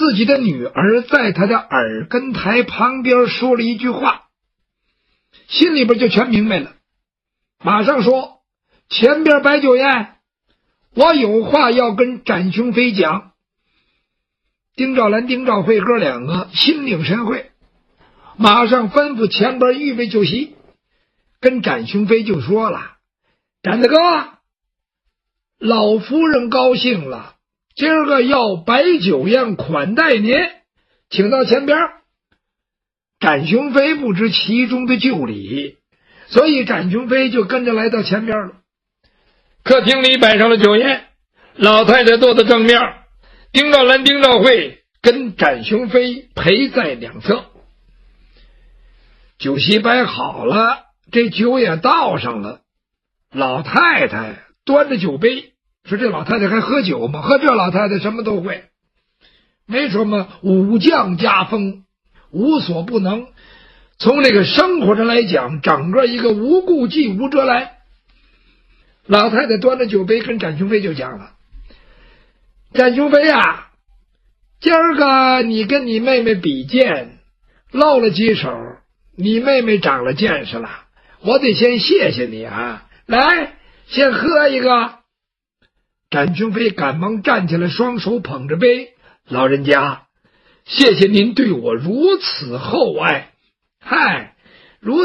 自己的女儿在他的耳根台旁边说了一句话，心里边就全明白了，马上说：前边白酒宴，我有话要跟展雄飞讲。丁兆兰、丁兆慧哥两个心领神会，马上吩咐前边预备酒席，跟展雄飞就说了：展大哥，老夫人高兴了，今儿个要摆酒宴款待您，请到前边。展雄飞不知其中的旧礼，所以展雄飞就跟着来到前边了。客厅里摆上了酒宴，老太太坐在正面，丁兆兰、丁兆慧跟展雄飞陪在两侧。酒席摆好了，这酒也倒上了，老太太端着酒杯，说这老太太还喝酒吗？喝这老太太什么都会，没什么武将家风，无所不能。从这个生活上来讲，整个一个无顾忌无遮拦。老太太端着酒杯跟展雄飞就讲了：展雄飞啊，今儿个你跟你妹妹比剑，露了几手，你妹妹长了见识了，我得先谢谢你啊，来，先喝一个。展雄飞赶忙站起来，双手捧着杯：老人家，谢谢您对我如此厚爱，嗨，如